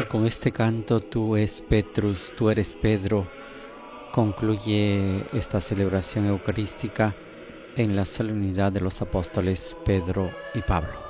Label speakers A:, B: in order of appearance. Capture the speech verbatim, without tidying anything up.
A: con este canto, tú es Petrus, tú eres Pedro, concluye esta celebración eucarística en la solemnidad de los apóstoles Pedro y Pablo.